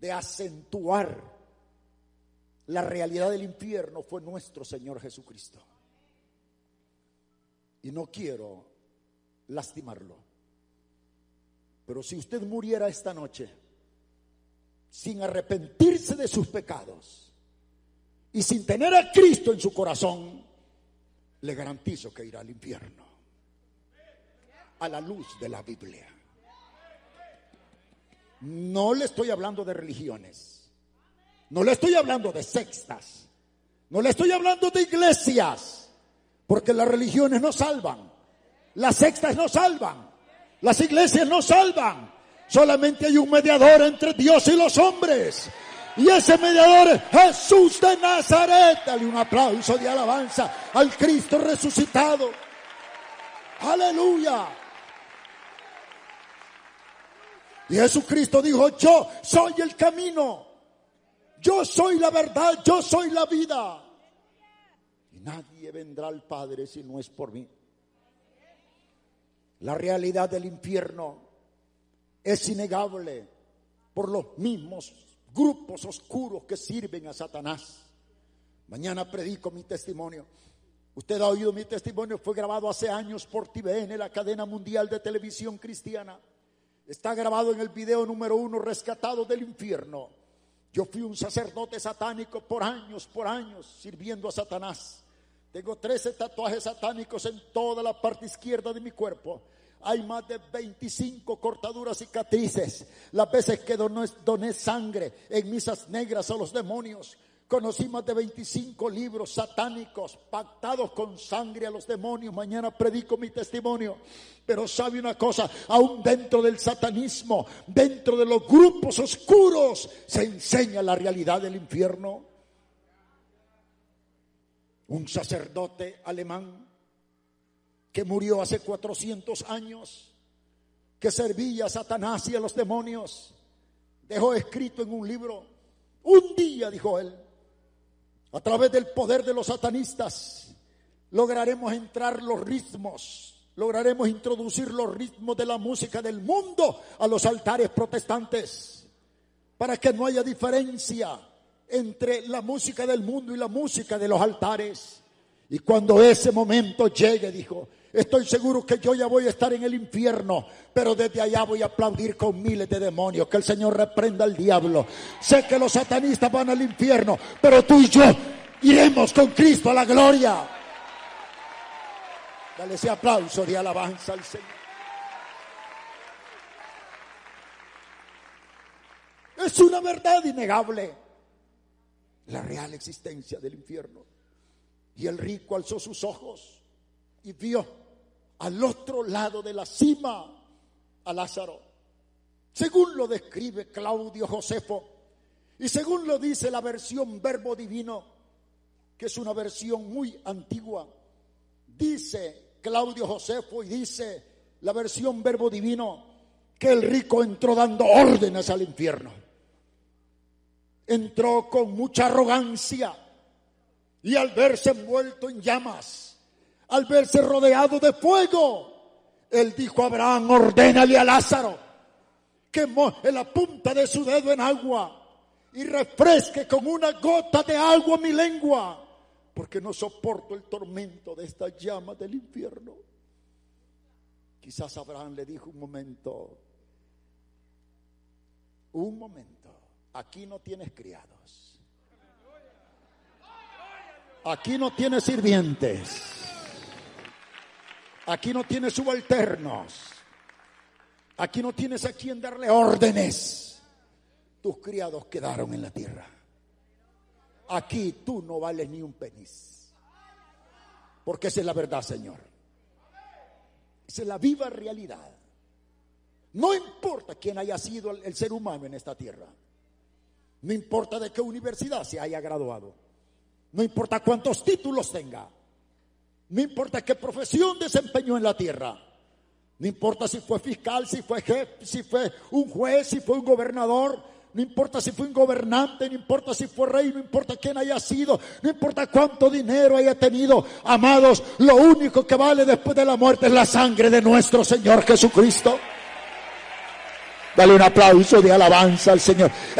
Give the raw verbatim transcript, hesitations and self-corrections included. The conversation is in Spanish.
de acentuar la realidad del infierno fue nuestro Señor Jesucristo. Y no quiero lastimarlo, pero si usted muriera esta noche sin arrepentirse de sus pecados y sin tener a Cristo en su corazón, le garantizo que irá al infierno, a la luz de la Biblia. No le estoy hablando de religiones, no le estoy hablando de sectas, no le estoy hablando de iglesias, porque las religiones no salvan, las sectas no salvan, las iglesias no salvan. Solamente hay un mediador entre Dios y los hombres, y ese mediador es Jesús de Nazaret. Dale un aplauso de alabanza al Cristo resucitado. Aleluya. Y Jesucristo dijo: yo soy el camino, yo soy la verdad, yo soy la vida, y nadie vendrá al Padre si no es por mí. La realidad del infierno es innegable por los mismos grupos oscuros que sirven a Satanás. Mañana predico mi testimonio. Usted ha oído mi testimonio, fue grabado hace años por T V N, la cadena mundial de televisión cristiana. Está grabado en el video número uno, Rescatado del Infierno. Yo fui un sacerdote satánico por años, por años, sirviendo a Satanás. Tengo trece tatuajes satánicos en toda la parte izquierda de mi cuerpo. Hay más de veinticinco cortaduras, cicatrices. Las veces que doné, doné sangre en misas negras a los demonios. Conocí más de veinticinco libros satánicos pactados con sangre a los demonios. Mañana predico mi testimonio. Pero sabe una cosa, aún dentro del satanismo, dentro de los grupos oscuros, se enseña la realidad del infierno. Un sacerdote alemán que murió hace cuatrocientos años, que servía a Satanás y a los demonios, dejó escrito en un libro: un día, dijo él, a través del poder de los satanistas, lograremos entrar los ritmos, lograremos introducir los ritmos de la música del mundo a los altares protestantes, para que no haya diferencia entre la música del mundo y la música de los altares. Y cuando ese momento llegue, dijo, estoy seguro que yo ya voy a estar en el infierno, pero desde allá voy a aplaudir con miles de demonios. Que el Señor reprenda al diablo. Sé que los satanistas van al infierno, pero tú y yo iremos con Cristo a la gloria. Dale ese aplauso de alabanza al Señor. Es una verdad innegable, la real existencia del infierno. Y el rico alzó sus ojos y vio al otro lado de la cima a Lázaro, según lo describe Claudio Josefo, y según lo dice la versión Verbo Divino, que es una versión muy antigua. Dice Claudio Josefo y dice la versión Verbo Divino que el rico entró dando órdenes al infierno. Entró con mucha arrogancia, y al verse envuelto en llamas, al verse rodeado de fuego, él dijo a Abraham: ordénale a Lázaro que moje la punta de su dedo en agua y refresque con una gota de agua mi lengua, porque no soporto el tormento de estas llamas del infierno. Quizás Abraham le dijo: un momento, un momento, aquí no tienes criados, aquí no tienes sirvientes, aquí no tienes subalternos, aquí no tienes a quien darle órdenes. Tus criados quedaron en la tierra. Aquí tú no vales ni un peniz, porque esa es la verdad, Señor. Esa es la viva realidad. No importa quién haya sido el, el ser humano en esta tierra, no importa de qué universidad se haya graduado, no importa cuántos títulos tenga, no importa qué profesión desempeñó en la tierra, no importa si fue fiscal, si fue jefe, si fue un juez, si fue un gobernador, no importa si fue un gobernante, no importa si fue rey, no importa quién haya sido, no importa cuánto dinero haya tenido. Amados, lo único que vale después de la muerte es la sangre de nuestro Señor Jesucristo. Dale un aplauso de alabanza al Señor.